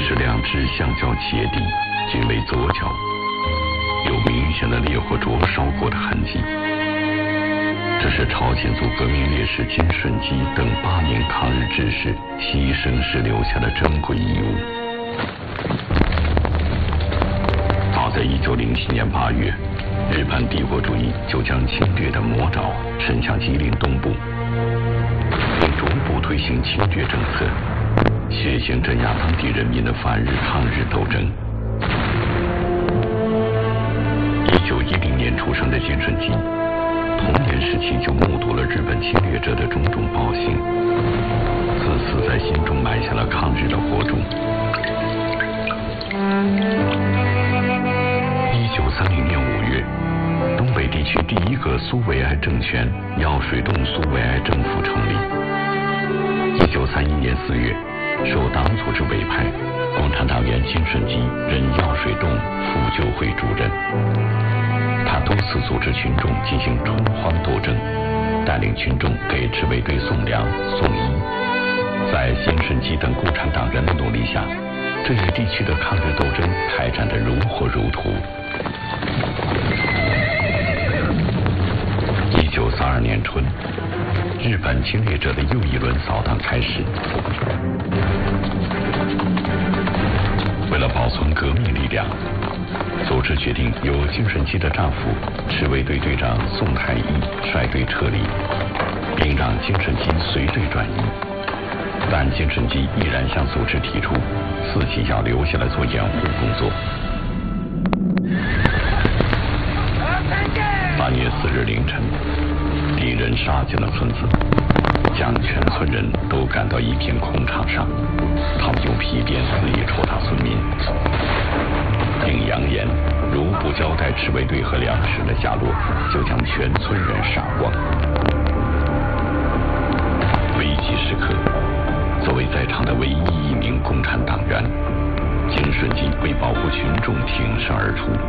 是两只相交结地，均为左脚，有明显的烈火灼烧过的痕迹。这是朝鲜族革命烈士金顺基等8名抗日志士牺牲时留下的珍贵遗物。早在1907年8月，日本帝国主义就将侵略的魔爪伸向吉林东部，并逐步推行侵略政策，血腥镇压当地人民的反日抗日斗争。1910年出生的金顺基，童年时期就目睹了日本侵略者的种种暴行，自此在心中埋下了抗日的火种。1930年5月，东北地区第一个苏维埃政权药水洞苏维埃政府成立。1931年4月，受党组织委派，共产党员金顺基任药水洞妇救会主任。他多次组织群众进行冲荒斗争，带领群众给赤卫队送粮送衣。在金顺基等共产党人的努力下，这一地区的抗日斗争开展得如火如荼。1932年春，日本侵略者的又一轮扫荡开始。为了保存革命力量，组织决定由金顺基的丈夫赤卫队队长宋太义率队撤离，并让金顺基随队转移。但金顺基毅然向组织提出，自己要留下来做掩护工作。8月4日凌晨，敌人杀进了村子，将全村人都赶到一片空场上，他们用皮鞭肆意抽打村民，并扬言如不交代赤卫队和粮食的下落，就将全村人杀光。危急时刻，作为在场的唯一一名共产党员，金顺基为保护群众挺身而出。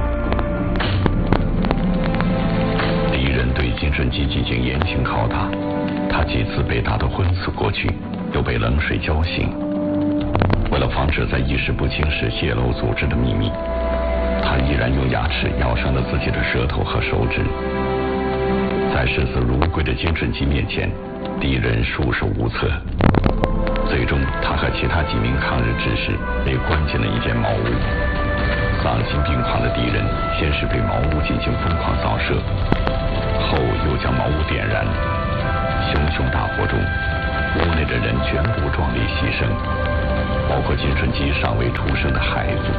敌人对金顺基进行严刑拷打，他几次被打得昏死过去，又被冷水浇醒。为了防止在意识不清时泄露组织的秘密，他依然用牙齿咬伤了自己的舌头和手指。在视死如归的金顺基面前，敌人束手无策。最终，他和其他几名抗日志士被关进了一间茅屋。丧心病狂的敌人先是对茅屋进行疯狂扫射，后又将茅屋点燃。熊熊大火中，屋内的人全部壮烈牺牲，包括金顺基尚未出生的孩子。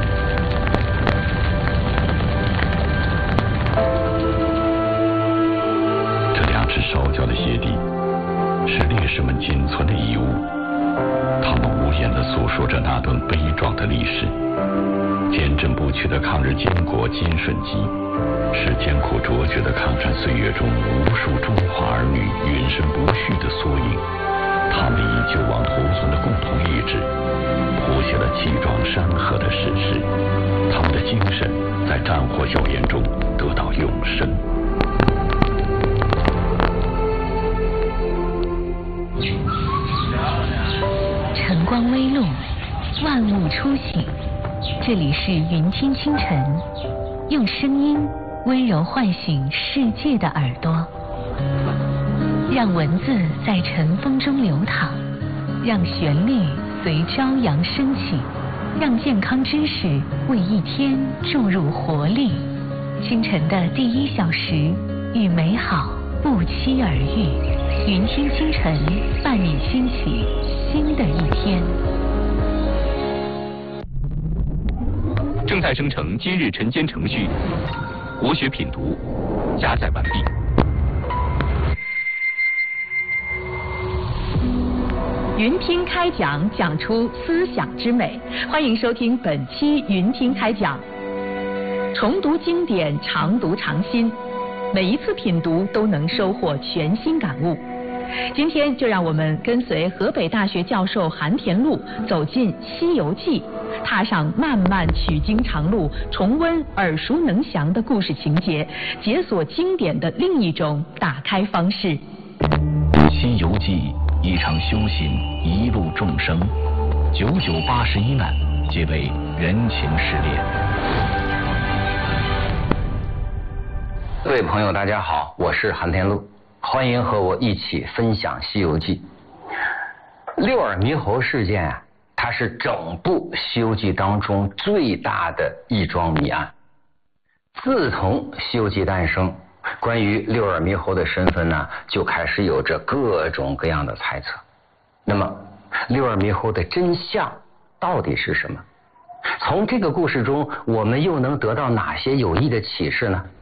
这2只烧焦的鞋底是烈士们仅存的遗物，他们无言地诉说着那段悲壮的历史。坚贞不屈的抗日坚国金顺基，是艰苦卓绝的抗战岁月中无数中华儿女云深不续的缩影。他们以救亡图存的共同意志，谱写了气壮山河的史诗。他们的精神在战火硝烟中得到永生。 晨光微露，万物初醒。这里是云听清晨，用声音温柔唤醒世界的耳朵，让文字在晨风中流淌，让旋律随朝阳升起，让健康知识为一天注入活力。清晨的第1小时，与美好不期而遇。云听清晨，伴你兴起新的一天。 正在生成今日晨间程序，国学品读加载完毕。 云听开讲，讲出思想之美。欢迎收听本期云听开讲。重读经典，常读常新，每一次品读都能收获全新感悟。今天就让我们跟随河北大学教授韩田禄走进《西游记》，踏上漫漫取经长路，重温耳熟能详的故事情节，解锁经典的另一种打开方式。 《西游记》一场修行，一路众生，久久81难， 皆为人情失恋。 各位朋友大家好，我是韩天禄，欢迎和我一起分享《西游记》。六耳猕猴事件啊，它是整部《西游记》当中最大的一桩谜案。自从《西游记》诞生，关于六耳猕猴的身份呢，就开始有着各种各样的猜测。那么，六耳猕猴的真相到底是什么？从这个故事中，我们又能得到哪些有益的启示呢？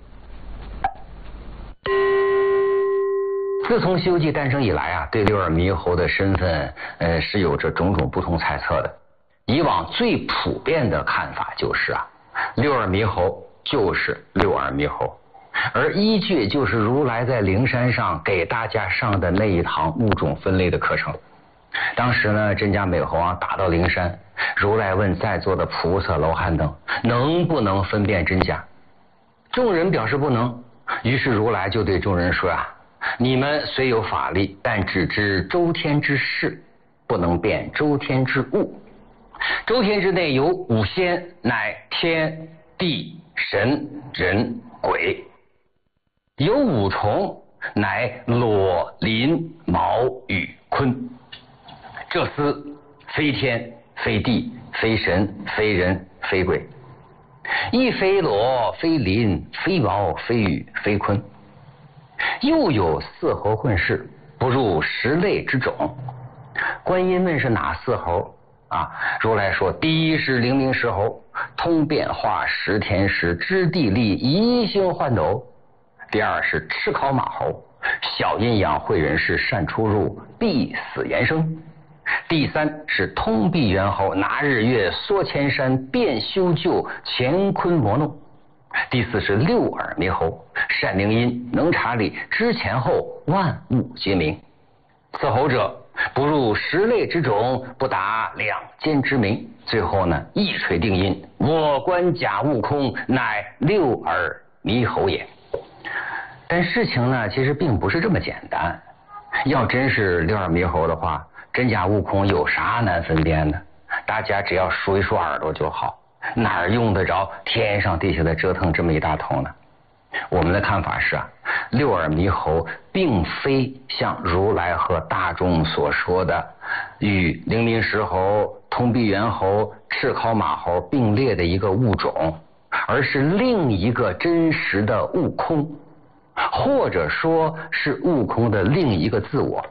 自从《西游记》诞生以来啊，对六耳猕猴的身份是有着种种不同猜测的。以往最普遍的看法就是啊，六耳猕猴就是六耳猕猴，而依据就是如来在灵山上给大家上的那一堂物种分类的课程。当时呢，真假美猴啊打到灵山，如来问在座的菩萨、罗汉等能不能分辨真假，众人表示不能。于是如来就对众人说啊，你们虽有法力，但只知周天之事，不能辨周天之物。周天之内有五仙，乃天地神人鬼；有五虫，乃裸鳞毛羽鲲。这厮非天非地非神非人非鬼，亦非裸非鳞非毛非羽非鲲。又有四猴混世，不入十类之种。观音问是哪四猴啊？如来说，第一是灵明石猴，通变化，识天时，知地利，移星换斗；第二是赤尻马猴，晓阴阳，会人事，善出入，必死延生；第三是通臂猿猴，拿日月，缩千山，变修旧，乾坤魔弄；第四是六耳猕猴，善灵音，能察理，知前后，万物皆明。此猴者，不入十类之种，不达两间之名。最后呢，一锤定音，我观假悟空，乃六耳猕猴也。但事情呢，其实并不是这么简单。要真是六耳猕猴的话，真假悟空有啥难分辨的？大家只要数一数耳朵就好，哪儿用得着天上地下的折腾这么一大通呢？我们的看法是啊，六耳猕猴并非像如来和大众所说的与灵明石猴、通臂猿猴、赤尻马猴并列的一个物种，而是另一个真实的悟空，或者说是悟空的另一个自我。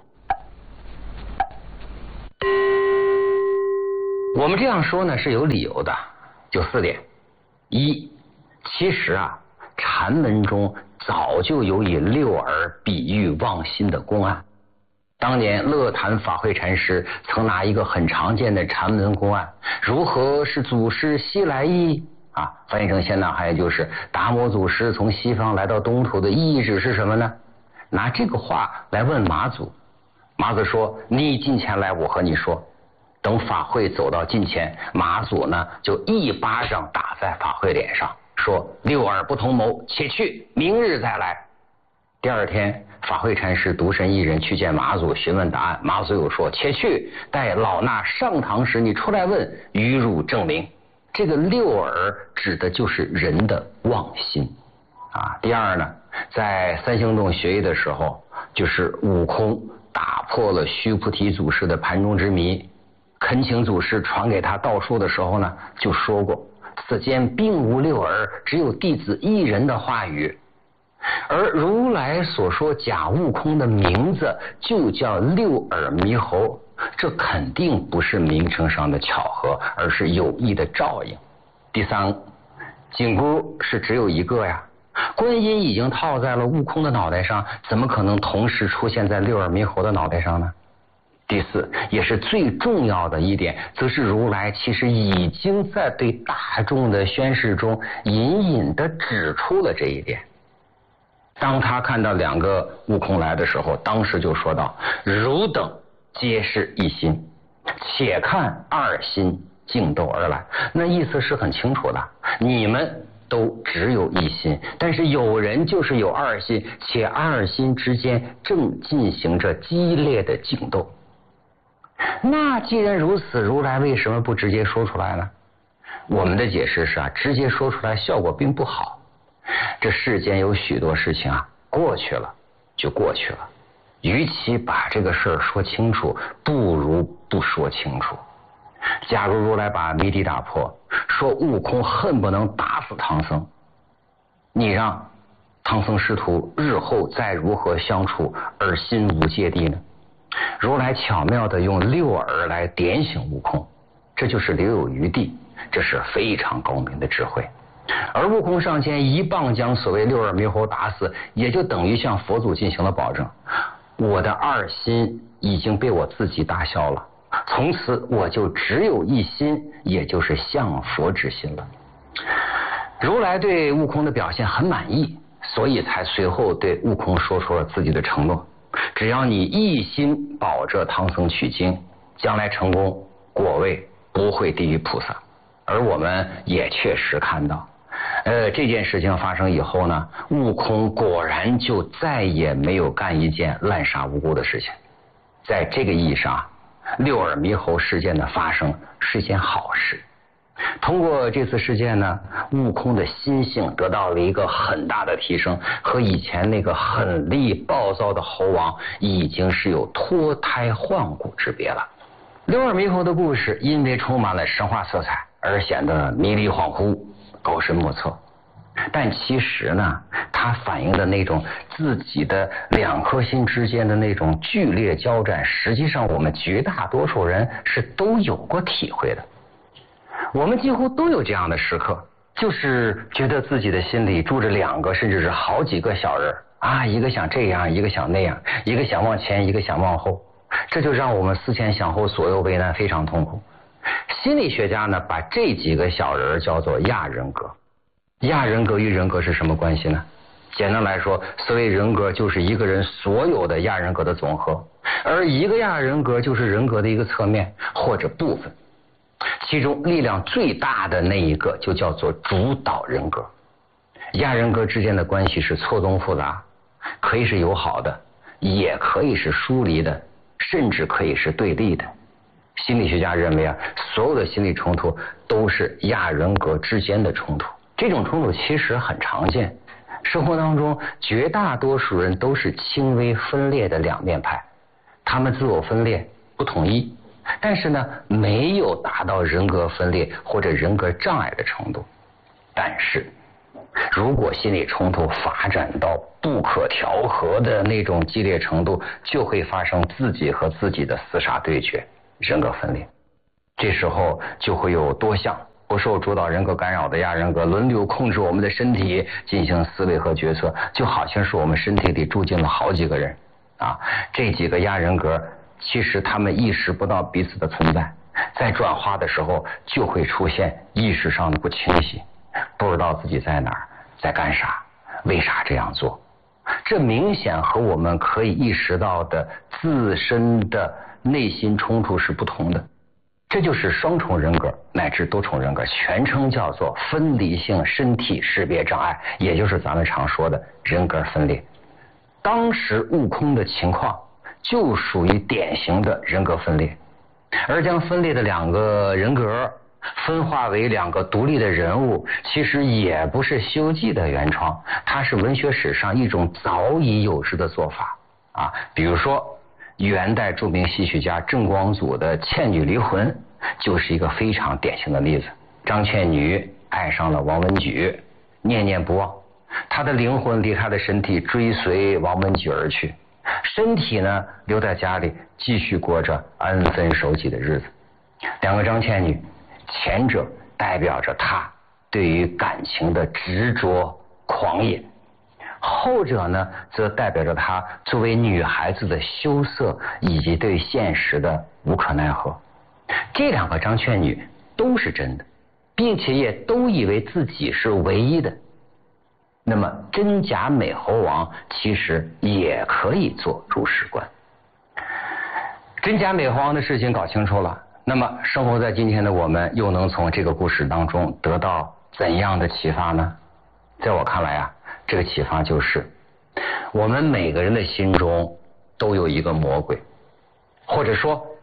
我们这样说呢是有理由的，就4点。一，其实啊，禅门中早就有以六耳比喻望心的公案。当年乐坛法会禅师曾拿一个很常见的禅门公案，如何是祖师西来意啊，翻译成现代汉语就是达摩祖师从西方来到东土的意旨是什么呢？拿这个话来问马祖，马祖说，你近前来，我和你说。等法会走到近前，马祖呢就一巴掌打在法会脸上，说六耳不同谋，且去，明日再来。第二天，法会禅师独身一人去见马祖询问答案，马祖又说，且去，待老衲上堂时你出来问，于汝证明。这个六耳指的就是人的妄心啊。第二呢，在三星洞学艺的时候，就是悟空打破了须菩提祖师的盘中之谜，恳请祖师传给他道术的时候呢，就说过此间并无六耳，只有弟子一人的话语。而如来所说假悟空的名字就叫六耳猕猴，这肯定不是名称上的巧合，而是有意的照应。第三，紧箍是只有一个呀，观音已经套在了悟空的脑袋上，怎么可能同时出现在六耳猕猴的脑袋上呢？第四，也是最重要的一点，则是如来其实已经在对大众的宣示中隐隐地指出了这一点。当他看到2个悟空来的时候，当时就说道，汝等皆是一心，且看二心竞斗而来。那意思是很清楚的，你们都只有一心，但是有人就是有二心，且二心之间正进行着激烈的竞斗。 那既然如此，如来为什么不直接说出来呢？我们的解释是直接说出来效果并不好。这世间有许多事情过去了就过去了，与其把这个事儿说清楚，不如不说清楚。假如如来把谜底打破，说悟空恨不能打死唐僧，你让唐僧师徒日后再如何相处而心无芥蒂呢？如来巧妙地用六耳来点醒悟空，这就是留有余地，这是非常高明的智慧。而悟空上前一棒将所谓六耳猕猴打死，也就等于向佛祖进行了保证，我的二心已经被我自己打消了，从此我就只有一心，也就是向佛之心了。如来对悟空的表现很满意，所以才随后对悟空说出了自己的承诺，只要你一心保着唐僧取经，将来成功果位不会低于菩萨。而我们也确实看到这件事情发生以后呢，悟空果然就再也没有干一件滥杀无辜的事情。在这个意义上，六耳猕猴事件的发生是一件好事。通过这次事件呢，悟空的心性得到了一个很大的提升，和以前那个狠戾暴躁的猴王已经是有脱胎换骨之别了。六耳猕猴的故事因为充满了神话色彩而显得迷离恍惚、高深莫测，但其实呢，它反映的那种自己的两颗心之间的那种剧烈交战，实际上我们绝大多数人是都有过体会的。我们几乎都有这样的时刻，就是觉得自己的心里住着两个甚至是好几个小人一个想这样，一个想那样，一个想往前，一个想往后，这就让我们思前想后，左右为难，非常痛苦。心理学家呢，把这几个小人叫做亚人格。亚人格与人格是什么关系呢？简单来说，所谓人格就是一个人所有的亚人格的总和，而一个亚人格就是人格的一个侧面或者部分，其中力量最大的那一个就叫做主导人格。亚人格之间的关系是错综复杂，可以是友好的，也可以是疏离的，甚至可以是对立的。心理学家认为所有的心理冲突都是亚人格之间的冲突。这种冲突其实很常见，生活当中绝大多数人都是轻微分裂的两面派，他们自我分裂不统一，但是呢，没有达到人格分裂或者人格障碍的程度。但是如果心理冲突发展到不可调和的那种激烈程度，就会发生自己和自己的厮杀对决，人格分裂。这时候就会有多项不受主导人格干扰的亚人格轮流控制我们的身体进行思维和决策，就好像是我们身体里住进了好几个人这几个亚人格其实他们意识不到彼此的存在，在转化的时候就会出现意识上的不清晰，不知道自己在哪儿，在干啥，为啥这样做。这明显和我们可以意识到的自身的内心冲突是不同的。这就是双重人格乃至多重人格，全称叫做分离性身体识别障碍，也就是咱们常说的人格分裂。当时悟空的情况就属于典型的人格分裂，而将分裂的两个人格分化为两个独立的人物，其实也不是《西游记》的原创，它是文学史上一种早已有之的做法比如说元代著名戏曲家郑光祖的《倩女离魂》就是一个非常典型的例子。张倩女爱上了王文举，念念不忘，她的灵魂离她的身体追随王文举而去，身体呢留在家里继续过着安分守己的日子。两个张倩女，前者代表着她对于感情的执着狂野，后者呢则代表着她作为女孩子的羞涩以及对现实的无可奈何。这两个张倩女都是真的，并且也都以为自己是唯一的。那么真假美猴王其实也可以做入史观。真假美猴王的事情搞清楚了，那么生活在今天的我们又能从这个故事当中得到怎样的启发呢？在我看来这个启发就是我们每个人的心中都有一个魔鬼，或者说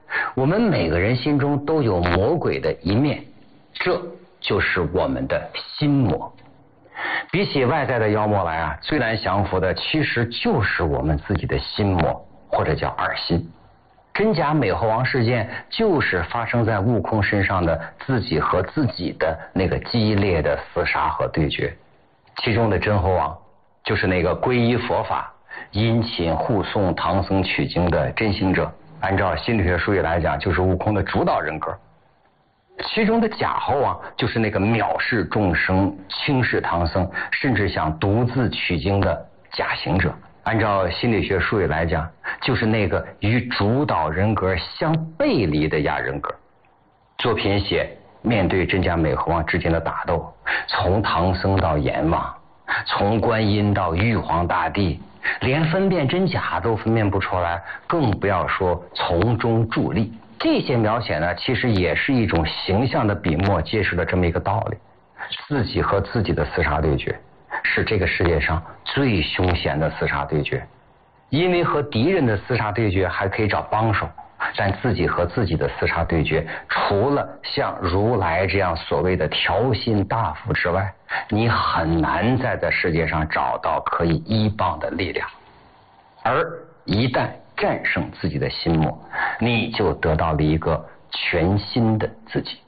我们每个人心中都有魔鬼的一面，这就是我们的心魔。比起外在的妖魔来啊，最难降服的其实就是我们自己的心魔，或者叫二心。真假美猴王事件就是发生在悟空身上的自己和自己的那个激烈的厮杀和对决。其中的真猴王就是那个皈依佛法、殷勤护送唐僧取经的真行者，按照心理学术语来讲，就是悟空的主导人格。其中的假猴王就是那个藐视众生、轻视唐僧，甚至想独自取经的假行者。按照心理学术语来讲，就是那个与主导人格相背离的亚人格。作品写面对真假美猴王之间的打斗，从唐僧到阎王，从观音到玉皇大帝，连分辨真假都分辨不出来，更不要说从中助力。这些描写呢，其实也是一种形象的笔墨，揭示了这么一个道理：自己和自己的厮杀对决，是这个世界上最凶险的厮杀对决。因为和敌人的厮杀对决还可以找帮手，但自己和自己的厮杀对决，除了像如来这样所谓的调心大夫之外，你很难在这世界上找到可以依傍的力量。而一旦战胜自己的心魔，你就得到了一个全新的自己。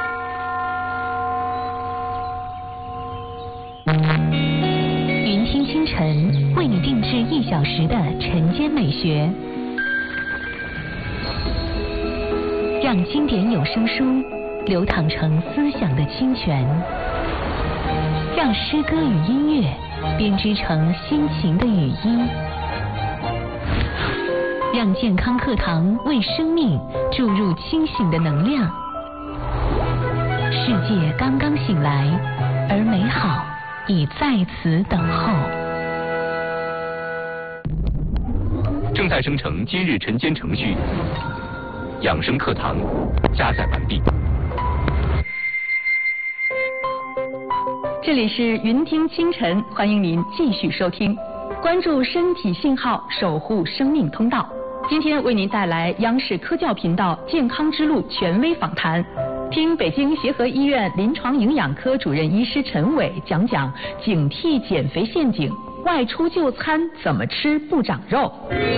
云听清晨为你定制1小时的晨间美学，让经典有声书流淌成思想的清泉，让诗歌与音乐编织成心情的雨衣，让健康课堂为生命注入清醒的能量。世界刚刚醒来，而美好已在此等候。 正在生成今日晨间程序，养生课堂加载完毕。 这里是云听清晨，欢迎您继续收听，关注身体信号，守护生命通道。今天为您带来央视科教频道健康之路权威访谈，听北京协和医院临床营养科主任医师陈伟讲讲警惕减肥陷阱，外出就餐怎么吃不长肉。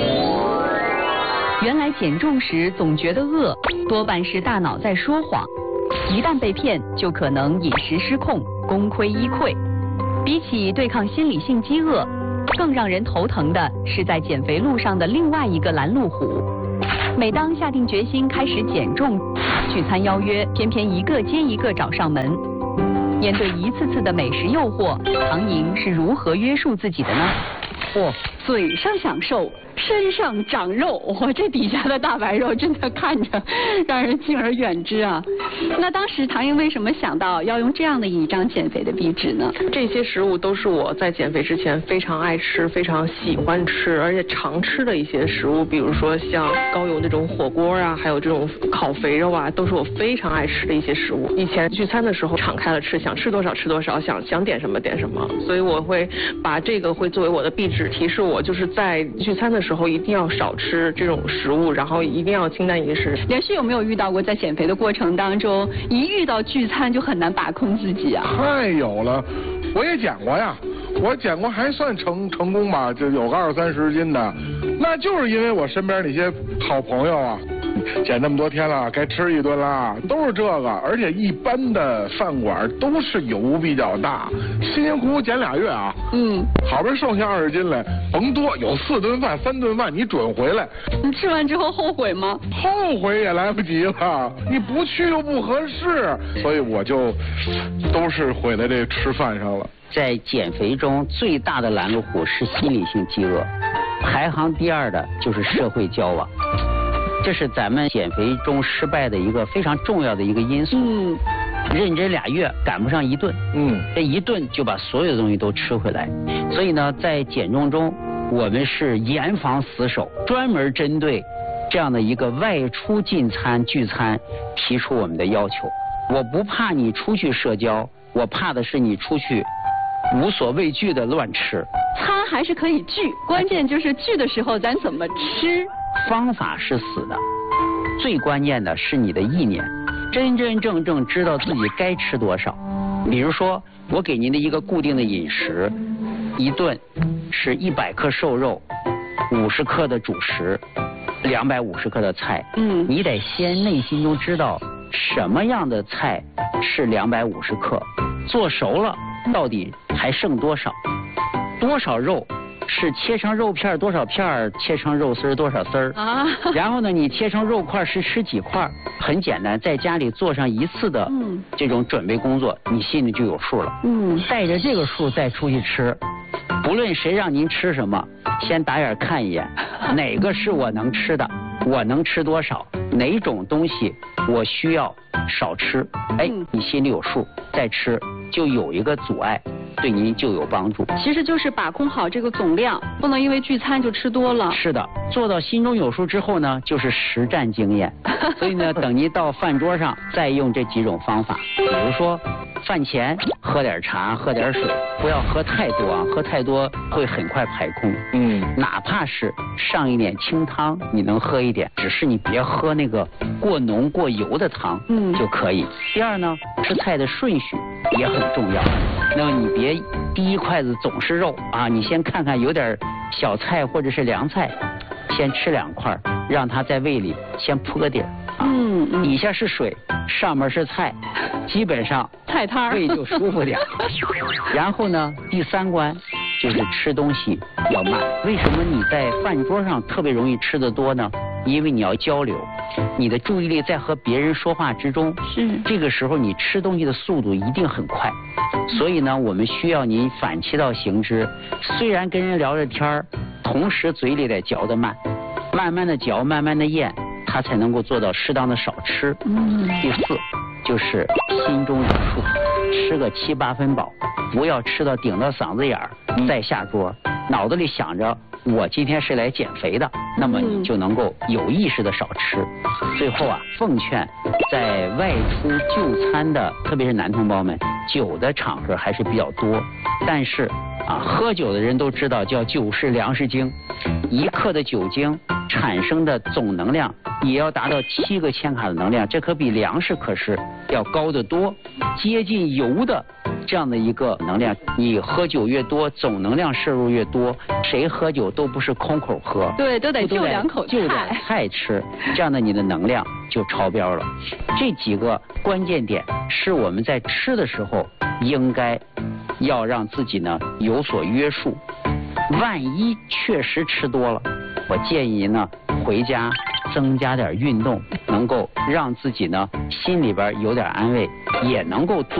原来减重时总觉得饿，多半是大脑在说谎，一旦被骗就可能饮食失控，功亏一篑。比起对抗心理性饥饿，更让人头疼的是在减肥路上的另外一个拦路虎。每当下定决心开始减重，聚餐邀约偏偏一个接一个找上门。面对一次次的美食诱惑，唐莹是如何约束自己的呢？ 嘴上享受，身上长肉，这底下的大白肉真的看着让人敬而远之啊。那当时唐莹为什么想到要用这样的一张减肥的壁纸呢？ 这些食物都是我在减肥之前非常爱吃、非常喜欢吃，而且常吃的一些食物，比如说像高油那种火锅啊，还有这种烤肥肉啊，都是我非常爱吃的一些食物。以前聚餐的时候敞开了吃，想吃多少吃多少，想点什么点什么，所以我会把这个会作为我的壁纸，提示我就是在聚餐的时候一定要少吃这种食物，然后一定要清淡饮食。 连续有没有遇到过在减肥的过程当中，一遇到聚餐就很难把控自己啊？ 太有了，我也减过呀，我减过还算成功吧，就有个20-30斤的，那就是因为我身边那些好朋友啊，减那么多天了，该吃一顿了，都是这个，而且一般的饭馆都是油比较大，辛辛苦苦减2月啊，好不容易瘦下20斤来，甭多，有4顿饭、3顿饭，你准回来。 你吃完之后后悔吗？ 后悔也来不及了，你不去又不合适，所以我就都是毁在这吃饭上了。 在减肥中最大的拦路虎是心理性饥饿，排行第2的就是社会交往。这是咱们减肥中失败的一个非常重要的一个因素。认真2月赶不上1顿，这1顿就把所有的东西都吃回来。所以呢，在减重中，我们是严防死守，专门针对这样的一个外出进餐聚餐提出我们的要求。我不怕你出去社交，我怕的是你出去无所畏惧的乱吃。 餐还是可以聚，关键就是聚的时候咱怎么吃。 方法是死的， 最关键的是你的意念，真真正正知道自己该吃多少。比如说，我给您的一个固定的饮食，一顿是100克瘦肉，50克的主食，250克的菜。你得先内心中知道什么样的菜是250克，做熟了到底还剩多少，多少肉是切成肉片多少片，切成肉丝多少丝儿啊？然后呢，你切成肉块是吃几块？很简单，在家里做上一次的这种准备工作，你心里就有数了。带着这个数再出去吃，不论谁让您吃什么，先打眼看一眼，哪个是我能吃的，我能吃多少，哪种东西我需要少吃，哎，你心里有数，再吃就有一个阻碍，对您就有帮助。 其实就是把控好这个总量，不能因为聚餐就吃多了。 是的，做到心中有数之后呢，就是实战经验。所以呢，等您到饭桌上再用这几种方法，比如说饭前喝点茶，喝点水，不要喝太多啊，喝太多会很快排空。哪怕是上一点清汤，你能喝一点，只是你别喝那个过浓过油的汤，就可以。第二呢，吃菜的顺序也很重要。那么你别第一筷子总是肉啊，你先看看有点小菜或者是凉菜，先吃2块，让它在胃里先铺个底儿。底下是水，上面是菜，基本上菜摊胃就舒服点。然后呢，第3关就是吃东西要慢。为什么你在饭桌上特别容易吃得多呢？因为你要交流，你的注意力在和别人说话之中，这个时候你吃东西的速度一定很快。所以呢，我们需要您反其道行之，虽然跟人聊着天儿，同时嘴里得嚼得慢，慢慢的嚼，慢慢的咽，它才能够做到适当的少吃。第4就是心中有数，吃个7、8分饱，不要吃到顶到嗓子眼儿再下桌，脑子里想着我今天是来减肥的，那么你就能够有意识的少吃。最后啊，奉劝在外出就餐的，特别是男同胞们，酒的场合还是比较多，但是喝酒的人都知道叫酒是粮食精，1克的酒精产生的总能量也要达到7个千卡的能量，这可比粮食可是要高得多，接近油的这样的一个能量。你喝酒越多，总能量摄入越多，谁喝酒都不是空口喝， 对，都得就2口菜， 就点菜吃，这样的你的能量就超标了。这几个关键点是我们在吃的时候应该要让自己呢有所约束。万一确实吃多了，我建议呢回家增加点运动，能够让自己呢心里边有点安慰，也能够